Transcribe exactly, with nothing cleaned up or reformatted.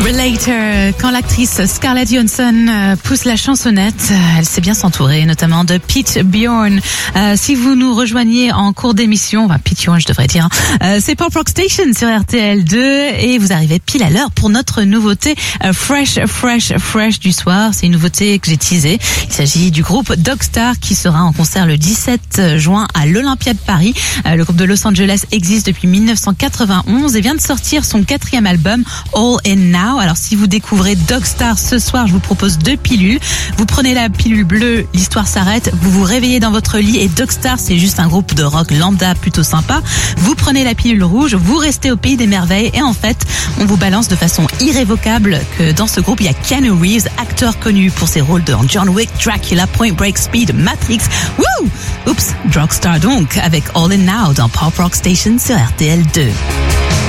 Relater, quand l'actrice Scarlett Johansson pousse la chansonnette, elle sait bien s'entourer, notamment de Pete Bjorn. Euh, si vous nous rejoignez en cours d'émission, enfin Pete Bjorn je devrais dire, euh, c'est Pop Rock Station sur R T L deux et vous arrivez pile à l'heure pour notre nouveauté euh, Fresh, Fresh, Fresh du soir. C'est une nouveauté que j'ai teasée. Il s'agit du groupe Dogstar qui sera en concert le dix-sept juin à l'Olympia de Paris. Euh, le groupe de Los Angeles existe depuis mille neuf cent quatre-vingt-onze et vient de sortir son quatrième album All In Now. Alors si vous découvrez Dogstar ce soir, je vous propose deux pilules. Vous prenez la pilule bleue, l'histoire s'arrête, vous vous réveillez dans votre lit et Dogstar c'est juste un groupe de rock lambda plutôt sympa. Vous prenez la pilule rouge, vous restez au pays des merveilles et en fait on vous balance de façon irrévocable que dans ce groupe il y a Keanu Reeves, acteur connu pour ses rôles dans John Wick, Dracula, Point Break, Speed, Matrix. Woo! Oups, Dogstar donc avec All In Now dans Pop Rock Station sur R T L deux.